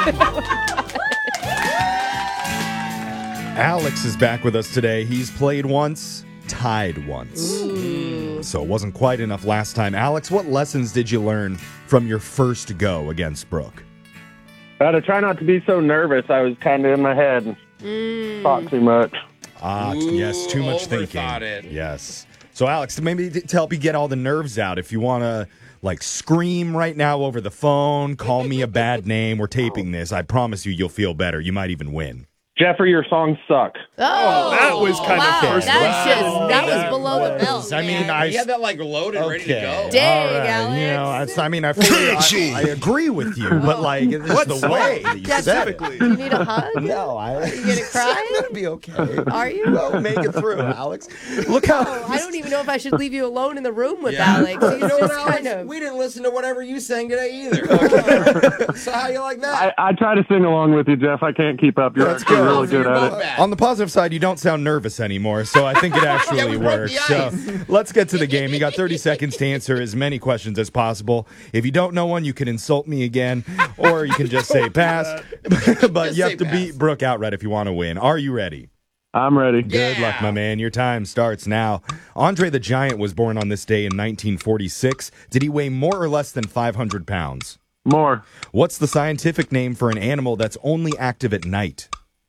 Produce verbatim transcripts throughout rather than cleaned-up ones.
Alex is back with us today. He's played once, tied once. Ooh. So it wasn't quite enough last time. Alex, what lessons did you learn from your first go against Brooke? Uh, to try not to be so nervous. I was kind of in my head. Mm. Thought too much. Ah, Ooh, yes, too much thinking. it. Yes. So, Alex, maybe to help you get all the nerves out, if you want to, like, scream right now over the phone, call me a bad name, we're taping this, I promise you you'll feel better. You might even win. Jeffrey, your songs suck. Oh, that was kind wow. of first. That's just, that was That below was- the belt. I mean, man. I- He had that like loaded, Okay. ready to go. Dang, All right. Alex. You know, I, I mean, I, fully, I, I agree with you, but like, it's just the way that you said it. Do you need a hug? No, I. Are you gonna cry? I'm gonna be okay. Are you? We'll make it through, Alex. Look how. Oh, I don't even know if I should leave you alone in the room with Yeah. Alex. He's You know what, just Alex? kind of. We didn't listen to whatever you sang today either. So how you like that? I, I try to sing along with you, Jeff. I can't keep up. You're That's actually good. really good You're at both it. bad. On the positive side, you don't sound nervous anymore, so I think it actually Yeah, we broke works. the So ice. let's get to the game. You got thirty seconds to answer as many questions as possible. If you don't know one, you can insult me again, or you can just say pass. But Just you have say to pass. beat Brooke outright if you want to win. Are you ready? I'm ready. Good Yeah. luck, my man. Your time starts now. Andre the Giant was born on this day in nineteen forty-six. Did he weigh more or less than five hundred pounds? More. What's the scientific name for an animal that's only active at night?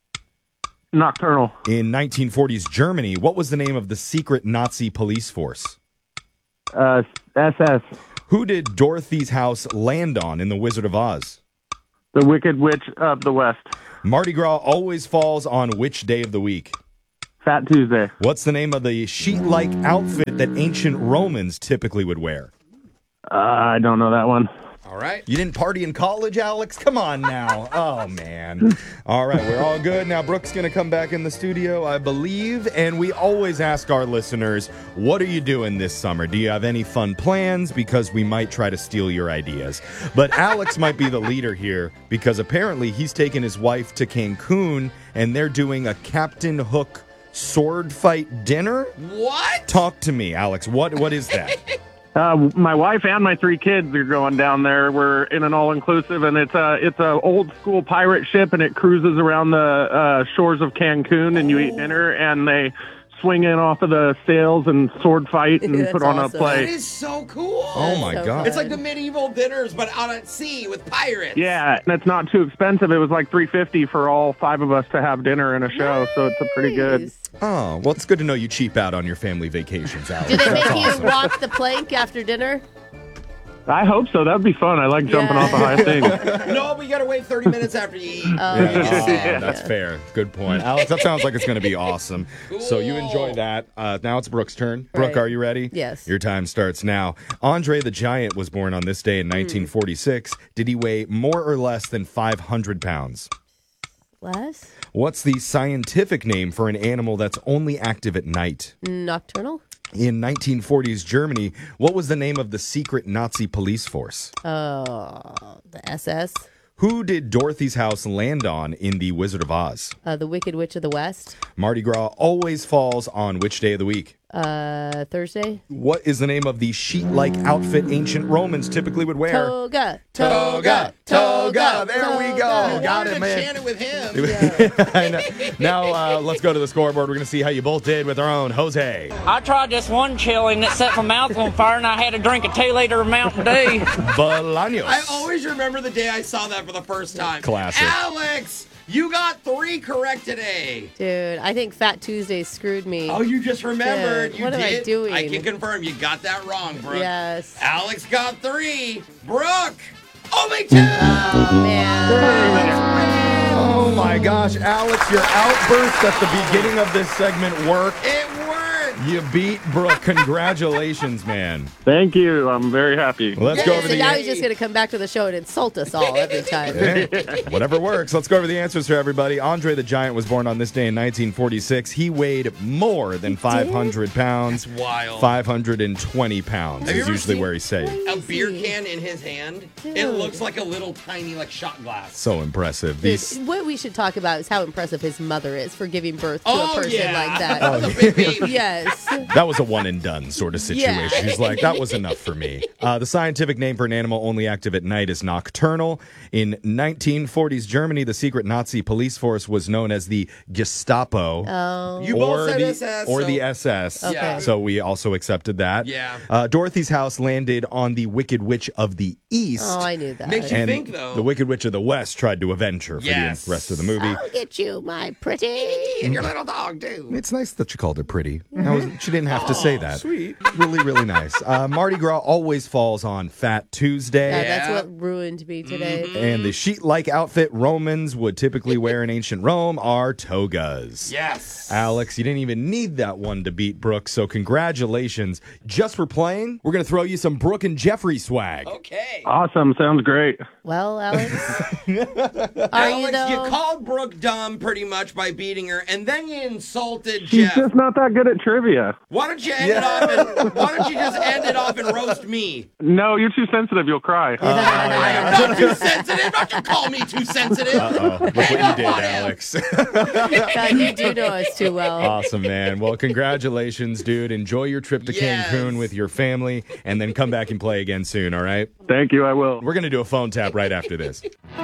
Nocturnal. In nineteen forties Germany, what was the name of the secret Nazi police force? Uh, S S. Who did Dorothy's house land on in The Wizard of Oz? The Wicked Witch of the West. Mardi Gras always falls on which day of the week? Fat Tuesday. What's the name of the sheet-like outfit that ancient Romans typically would wear? Uh, I don't know that one. All right. You didn't party in college, Alex? Come on now. Oh, man. All right, we're all good. Now, Brooke's going to come back in the studio, I believe. And we always ask our listeners, what are you doing this summer? Do you have any fun plans? Because we might try to steal your ideas. But Alex might be the leader here because apparently he's taken his wife to Cancun and they're doing a Captain Hook sword fight dinner. What? Talk to me, Alex. What What is that? Uh, my wife and my three kids are going down there. We're in an all-inclusive, and it's a it's a old school pirate ship, and it cruises around the uh, shores of Cancun, and you eat dinner, and they swing in off of the sails and sword fight and That's put on awesome. a play. That is so cool. Oh, my so God. fun. It's like the medieval dinners, but out at sea with pirates. Yeah, and it's not too expensive. It was like three fifty for all five of us to have dinner and a show, so it's a pretty good. Nice. Oh, well, it's good to know you cheap out on your family vacations, Alex. Do they make That's you awesome. walk the plank after dinner? I hope so. That would be fun. I like jumping Yeah. off of high things. No, but you gotta wait thirty minutes after you eat. Oh, Yeah, yeah. oh, that's fair. Good point. Alex, that sounds like it's going to be awesome. So you enjoy that. Uh, now it's Brooke's turn. Brooke, Right. are you ready? Yes. Your time starts now. Andre the Giant was born on this day in nineteen forty-six. Did he weigh more or less than five hundred pounds? Less? What's the scientific name for an animal that's only active at night? Nocturnal? In nineteen forties Germany, what was the name of the secret Nazi police force? Oh, the S S? Who did Dorothy's house land on in The Wizard of Oz? Uh, the Wicked Witch of the West? Mardi Gras always falls on which day of the week? Uh, Thursday? What is the name of the sheet-like outfit ancient Romans typically would wear? Toga. Toga. Toga. There we go. Toga. Got Wanted it, to man. chant it with him. I know. Now uh, let's go to the scoreboard. We're going to see how you both did with our own Jose. I tried this one chili and it set my mouth on fire, and I had to drink a two liter of Mountain Dew. Bolaños. I always remember the day I saw that for the first time. Classic. Alex, you got three correct today. Dude, I think Fat Tuesday screwed me. Oh, you just remembered. Dude, You what am I did. doing? I can confirm you got that wrong, Brooke. Yes. Alex got three. Brooke, only two. Oh, man. Oh my gosh, Alex, your outburst at the beginning of this segment worked. It worked. You beat Brooke. Congratulations, man. Thank you. I'm very happy. Let's go over So the now he's just going to come back to the show and insult us all every time. Hey, whatever works. Let's go over the answers for everybody. Andre the Giant was born on this day in nineteen forty-six. He weighed more than five hundred pounds. That's wild. five hundred twenty pounds Have you is ever usually seen- where he's safe. A beer can in his hand. It Dude. looks like a little tiny like shot glass. So impressive. Dude, These. what we should talk about is how impressive his mother is for giving birth to Oh, a person yeah. like that. Oh, the big baby. Yes. was. That was a one and done sort of situation. Yeah. He's like, that was enough for me. Uh, the scientific name for an animal only active at night is nocturnal. In nineteen forties Germany, the secret Nazi police force was known as the Gestapo. Oh. You or both said the, S S. Or so- the S S. Okay. So we also accepted that. Yeah. Uh, Dorothy's house landed on the Wicked Witch of the East. Oh, I knew that. Makes you and think, though. the Wicked Witch of the West tried to avenge her for Yes. the rest of the movie. I'll get you, my pretty. And your little dog, too. It's nice that you called her pretty. That was, she didn't have to say that. Sweet. Really, really nice. Uh, Mardi Gras always falls on Fat Tuesday. Yeah, Yeah. that's what ruined me today. And the sheet-like outfit Romans would typically wear in ancient Rome are togas. Yes. Alex, you didn't even need that one to beat Brooke, so congratulations. Just for playing, we're going to throw you some Brooke and Jeffrey swag. Okay. Awesome. Sounds great. Well, Alex, are you Alex, though? you called Brooke dumb pretty much by beating her, and then you insulted She's Jeff. just not that good at trivia. Why don't you end it off and why don't you just end it off and roast me? No, you're too sensitive. You'll cry. I am not too sensitive. Don't you call me too sensitive. Uh-oh, look what you did, Alex. God, you do know us too well. Awesome, man. Well, congratulations, dude. Enjoy your trip to Yes. Cancun with your family, and then come back and play again soon, all right? Thank you. I will. We're going to do a phone tap right after this.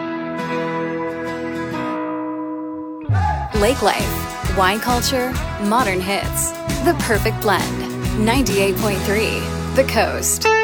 Lake Life, wine culture, modern hits. The perfect blend. ninety-eight point three, The Coast.